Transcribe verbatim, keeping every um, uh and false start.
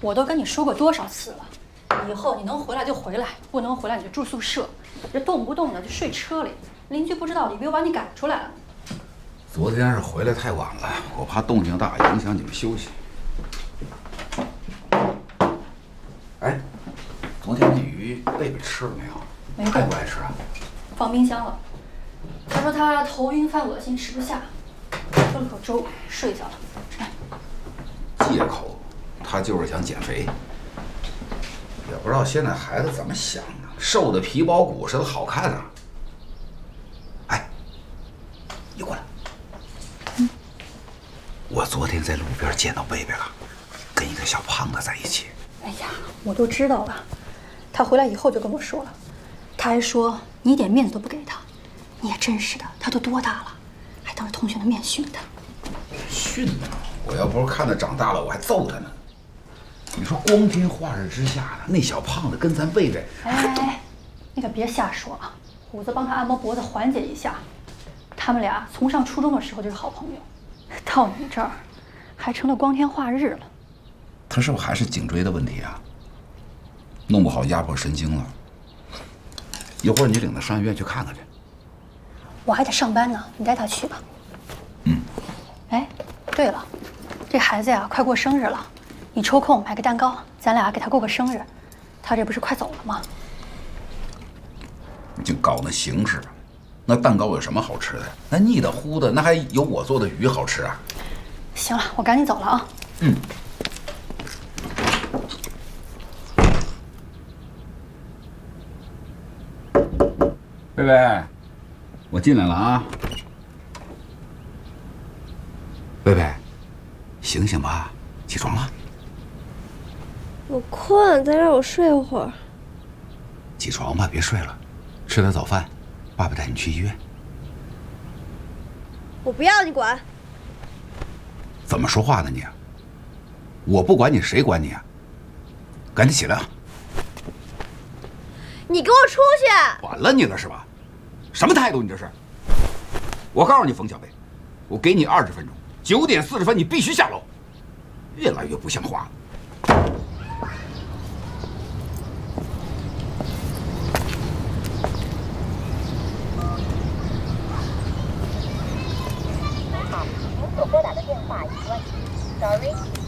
我都跟你说过多少次了，以后你能回来就回来，不能回来你就住宿舍，这动不动的就睡车里，邻居不知道你比我把你赶出来了。 昨天是回来太晚了，我怕动静大影响你们休息。哎，昨天那鱼贝贝吃了没有？ 没动。 爱不爱吃啊？ 放冰箱了。他说他头晕犯恶心，吃不下，喝了口粥，睡下了。 借口，他就是想减肥。也不知道现在孩子怎么想的，瘦的皮包骨似的好看啊！哎，你过来。嗯。我昨天在路边见到贝贝了，跟一个小胖子在一起。 哎呀，我都知道了。他回来以后就跟我说了，他还说你一点面子都不给他。你也真是的，他都多大了，还当着同学的面训他。 训他！我要不是看他长大了，我还揍他呢。你说光天化日之下的，那小胖子跟咱贝贝…… 哎哎哎，你可别瞎说啊！虎子帮他按摩脖子缓解一下。他们俩从上初中的时候就是好朋友，到你这儿还成了光天化日了。 他是不是还是颈椎的问题啊？弄不好压迫神经了。一会儿你领他上医院去看看去。 我还得上班呢，你带他去吧。 嗯。 哎，对了，这孩子呀，快过生日了，你抽空买个蛋糕，咱俩给他过个生日。他这不是快走了吗？ 就搞那形式，那蛋糕有什么好吃的？那腻的糊的，那还有我做的鱼好吃啊！ 行了，我赶紧走了啊。 嗯。贝贝，我进来了啊！贝贝，醒醒吧，起床了。 我困，再让我睡会儿。 起床吧，别睡了，吃点早饭，爸爸带你去医院。 我不要你管。 怎么说话呢你？我不管你，谁管你啊？赶紧起来啊！ 你给我出去！ 管了你了是吧？什么态度你这是？我告诉你，冯小贝，我给你二十分钟，九点四十分你必须下楼。越来越不像话了。 您所拨打的电话已关机 ，sorry。